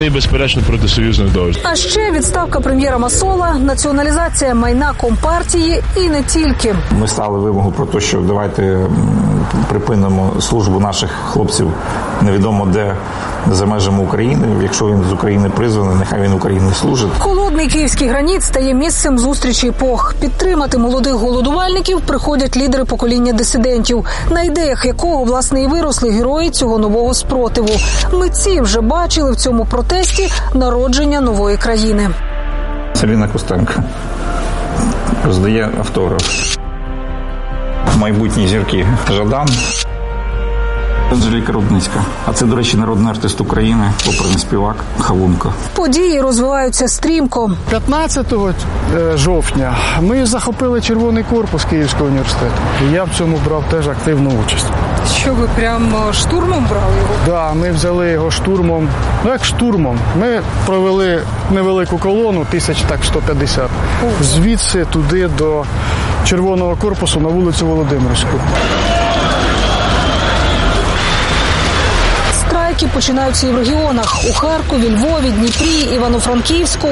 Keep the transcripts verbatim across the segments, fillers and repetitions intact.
І, безперечно, проти союзних договорів. А ще відставка прем'єра Масола, націоналізація майна Компартії і не тільки. Ми ставили вимогу про те, що давайте припинимо службу наших хлопців невідомо де за межами України. Якщо він з України призваний, нехай він Україні служить. Холодний київський граніт стає місцем зустрічі епох. Підтримати молодих голодувальників приходять лідери покоління дисидентів, на ідеях якого, власне, і виросли герої цього нового спротиву. Митці вже бачили в цьому протесті народження нової країни. Аліна Костенко роздає автограф. Майбутні зірки Жадан. Анжеліка Рудницька. А це, до речі, народний артист України, оперний співак Халунко. Події розвиваються стрімко. п'ятнадцятого жовтня ми захопили Червоний корпус Київського університету. І я в цьому брав теж активну участь. Що, ви прямо штурмом брали його? Так, да, ми взяли його штурмом. Ну, як штурмом. Ми провели невелику колону, тисяч так сто п'ятдесят. Звідси туди до Червоного корпусу на вулицю Володимирську. Страйки починаються і в регіонах – у Харкові, Львові, Дніпрі, Івано-Франківську.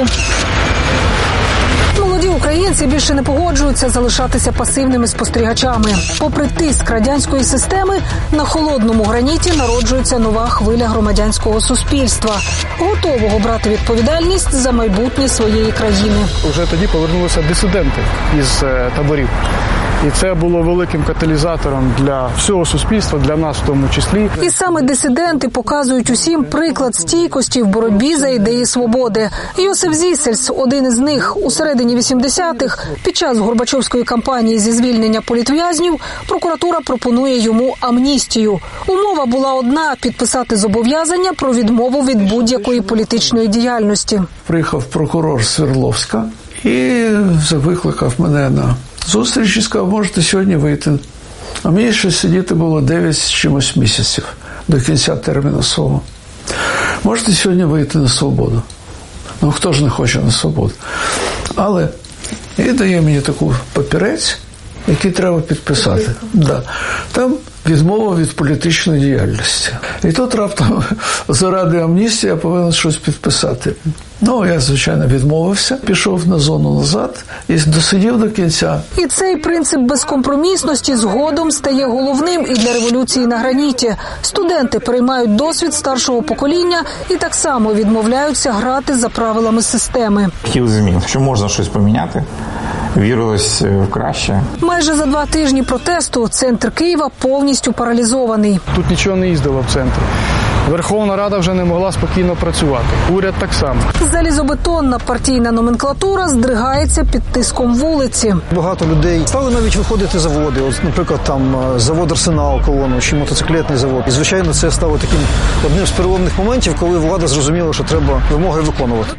Молоді українці більше не погоджуються залишатися пасивними спостерігачами. Попри тиск радянської системи, на холодному граніті народжується нова хвиля громадянського суспільства, готового брати відповідальність за майбутнє своєї країни. Уже тоді повернулися дисиденти із таборів. І це було великим каталізатором для всього суспільства, для нас в тому числі. І саме дисиденти показують усім приклад стійкості в боротьбі за ідеї свободи. Йосиф Зісельс – один із них. У середині вісімдесятих, під час Горбачовської кампанії зі звільнення політв'язнів, прокуратура пропонує йому амністію. Умова була одна – підписати зобов'язання про відмову від будь-якої політичної діяльності. Приїхав прокурор з Свердловська і викликав мене на зустріч і сказав, можете сьогодні вийти. А мені ще сидіти було дев'ять з чимось місяців до кінця терміну свого. Можете сьогодні вийти на свободу. Ну, хто ж не хоче на свободу? Але і дає мені таку папірець, який треба підписати. Да. Там відмова від політичної діяльності. І тут раптом заради амністії я повинен щось підписати. Ну, я, звичайно, відмовився, пішов на зону назад і досидів до кінця. І цей принцип безкомпромісності згодом стає головним і для революції на граніті. Студенти переймають досвід старшого покоління і так само відмовляються грати за правилами системи. Хотів змін, що можна щось поміняти, вірилось в краще. Майже за два тижні протесту центр Києва повністю паралізований. Тут нічого не їздило в центрі. Верховна Рада вже не могла спокійно працювати. Уряд так само. Залізобетонна партійна номенклатура здригається під тиском вулиці. Багато людей стали навіть виходити заводи. От, наприклад, там завод «Арсенал» колону чи мотоциклетний завод. І, звичайно, це стало таким одним з переломних моментів, коли влада зрозуміла, що треба вимоги виконувати.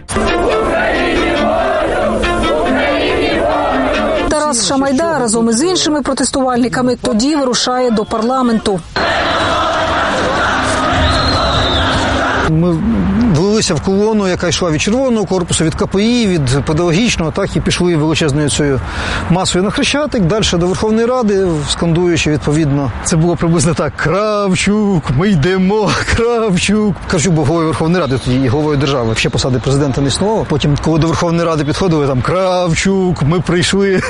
Тарас Шамайда разом із іншими протестувальниками тоді вирушає до парламенту. Ми влилися в колону, яка йшла від Червоного корпусу, від ка пе і, від педагогічного, так і пішли величезною цією масою на Хрещатик, далі до Верховної Ради, скандуючи відповідно. Це було приблизно так: Кравчук, ми йдемо, Кравчук. Кравчук був головою Верховної Ради тоді і головою держави. Ще посади президента не існувало. Потім, коли до Верховної Ради підходили, там Кравчук, ми прийшли.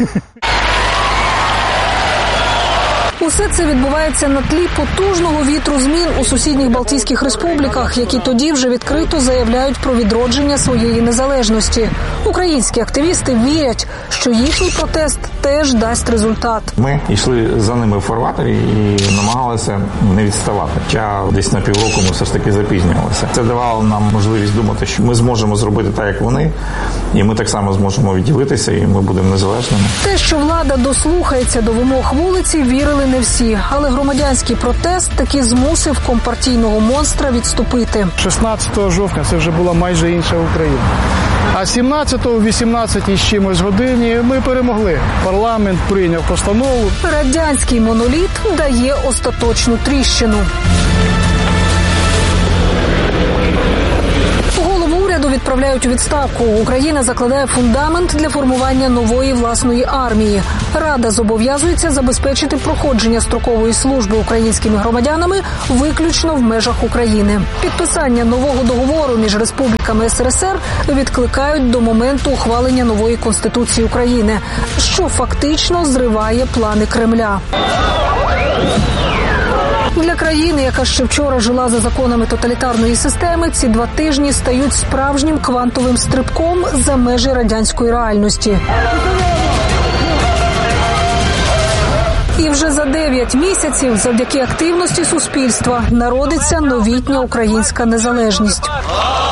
Усе це відбувається на тлі потужного вітру змін у сусідніх Балтійських республіках, які тоді вже відкрито заявляють про відродження своєї незалежності. Українські активісти вірять, що їхній протест теж дасть результат. Ми йшли за ними в фарватері і намагалися не відставати. Хоча десь на півроку ми все ж таки запізнювалися. Це давало нам можливість думати, що ми зможемо зробити так, як вони, і ми так само зможемо відділитися, і ми будемо незалежними. Те, що влада дослухається до вимог вулиці, вірили не всі. Але громадянський протест таки змусив компартійного монстра відступити. шістнадцятого жовтня це вже була майже інша Україна. А сімнадцятого, в вісімнадцятій з чимось годині ми перемогли. Парламент прийняв постанову. Радянський моноліт дає остаточну тріщину. Голову уряду відправляють відправляють у відставку. Україна закладає фундамент для формування нової власної армії. Рада зобов'язується забезпечити проходження строкової служби українськими громадянами виключно в межах України. Підписання нового договору між республіками ес ер ес ер відкликають до моменту ухвалення нової Конституції України, що фактично зриває плани Кремля. Для країни, яка ще вчора жила за законами тоталітарної системи, ці два тижні стають справжнім квантовим стрибком за межі радянської реальності. І вже за дев'ять місяців, завдяки активності суспільства, народиться новітня українська незалежність.